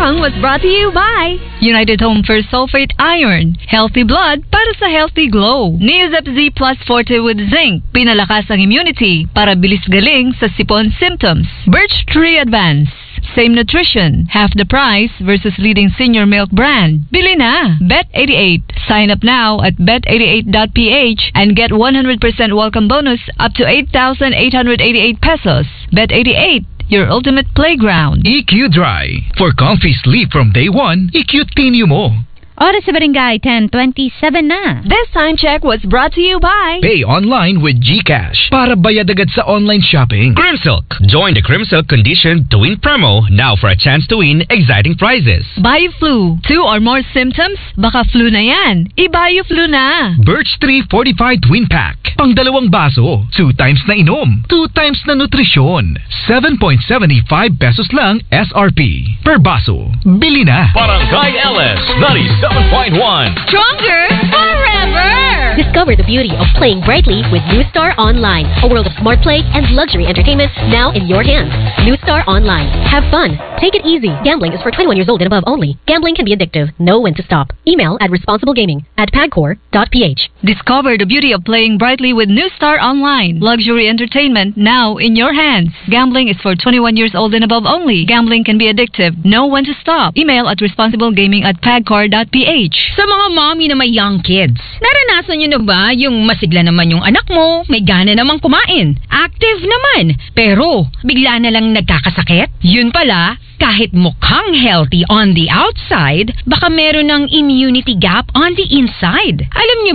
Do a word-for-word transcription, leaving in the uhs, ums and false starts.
song was brought to you by United Home First Sulfate Iron. Healthy blood para sa healthy glow. Neozep Z Plus Forte with Zinc. Pinalakas ang immunity para bilis galing sa sipon symptoms. Birch Tree Advance. Same nutrition, half the price versus leading senior milk brand. Bili na! Bet eighty-eight. Sign up now at bet eighty-eight dot p h and get one hundred percent welcome bonus up to eight thousand eight hundred eighty-eight pesos. Bet eighty-eight. Your ultimate playground. E Q Dry. For comfy sleep from day one, E Q Tinyo mo. Oras sa Barangay, ten twenty-seven na. This time check was brought to you by Pay online with GCash para bayad agad sa online shopping. Crimsilk. Join the Crimsilk Condition to Win promo now for a chance to win exciting prizes. Bioflu. Two or more symptoms? Baka flu na yan. I-Bioflu na. Birch Tree Fortified Twin Pack. Pang dalawang baso. Two times na inom. Two times na nutrisyon. seven point seven five pesos lang S R P. Per baso. Bili na. Barangay L S ninety-seven point one. Stronger forever! Discover the beauty of playing brightly with New Star Online. A world of smart play and luxury entertainment now in your hands. New Star Online. Have fun. Take it easy. Gambling is for twenty-one years old and above only. Gambling can be addictive. Know when to stop. Email at responsiblegaming at pagcor dot p h. Discover the beauty of playing brightly with New Star Online. Luxury entertainment now in your hands. Gambling is for twenty-one years old and above only. Gambling can be addictive. Know when to stop. Email at responsiblegaming at pagcor dot p h. Sa mga mommy na may young kids, naranasan nyo na ba yung masigla naman yung anak mo, may gana namang kumain, active naman, pero bigla na lang nagkakasakit? Yun pala, kahit mukhang healthy on the outside, baka meron ng immunity gap on the inside. Alam nyo